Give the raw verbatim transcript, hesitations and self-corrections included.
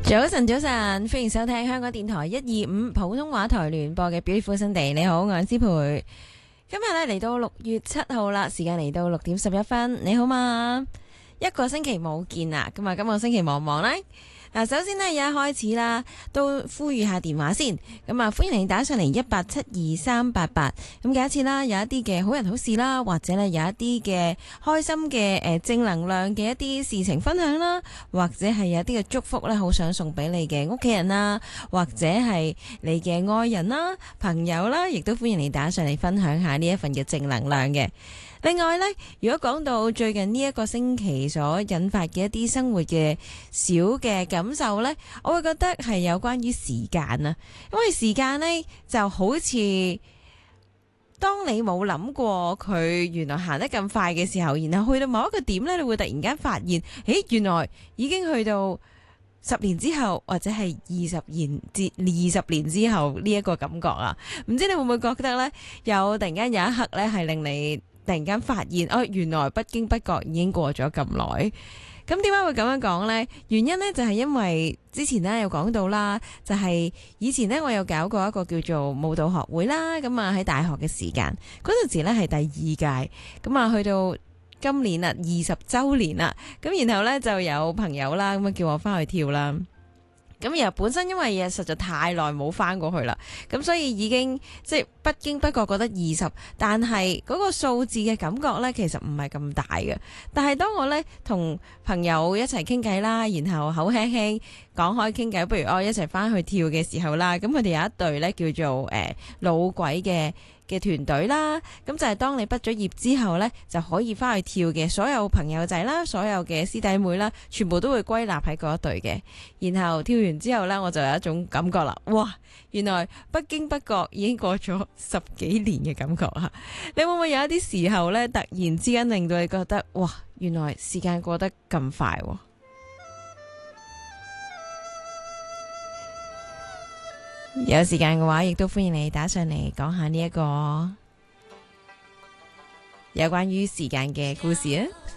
早晨，早晨，歡迎收聽香港電台一二五普通話台聯播嘅 Beautiful Sunday。你好，我係思培。今日咧嚟到六月七號啦，時間嚟到六點十一分。你好嘛？一個星期冇見啦，咁啊，今個星期忙唔忙呢？嗱，首先呢，而家開始啦，都呼籲下電話先。咁啊，歡迎你打上嚟一八七二三八八。咁假設啦，有一啲嘅好人好事啦，或者咧有一啲嘅開心嘅誒正能量嘅一啲事情分享啦，或者係有一啲嘅祝福咧，好想送俾你嘅屋企人啦，或者係你嘅愛人啦、朋友啦，亦都歡迎你打上嚟分享下呢一份嘅正能量嘅。另外呢，如果講到最近呢一個星期所引發嘅一啲生活嘅小嘅感受呢，我會覺得係有關於時間啊，因為時間呢就好似當你冇諗過佢原來行得咁快嘅時候，然後去到某一個點呢，你會突然間發現，誒，原來已經去到十年之後，或者係二十年至二十年之後呢一個感覺啊，唔知你會唔會覺得呢？有突然間有一刻呢係令你突然間發現，哦，原來不經不覺已經過咗咁耐。咁點解會咁樣講呢？原因呢就係因為之前呢有講到啦，就係以前呢我有搞過一個叫做舞蹈學會啦。咁啊喺大學嘅時間嗰陣時呢係第二屆，咁啊去到今年啦二十週年啦。咁然後呢就有朋友啦，咁啊叫我翻去跳啦。咁而本身因為嘢實在太耐冇翻過去啦，咁所以已經即係不經不覺覺得二十，但係嗰個數字嘅感覺呢，其實唔係咁大嘅。但係當我呢同朋友一齊傾偈啦，然後口輕輕講開傾偈，不如我一齊翻去跳嘅時候啦，咁佢哋有一隊呢叫做誒、呃、老鬼嘅嘅團隊啦，咁就係當你畢咗業之後呢，就可以翻去跳嘅所有朋友仔啦，所有嘅師弟妹啦，全部都會歸納喺嗰一隊嘅。然後跳完之後呢，我就有一種感覺啦，哇！原來不經不覺已經過咗十幾年嘅感覺啊！你會唔會有一啲時候呢，突然之間令到你覺得，哇！原來時間過得咁快喎？有時間嘅話，亦都歡迎你打上嚟講下呢一個有關於時間嘅故事啊！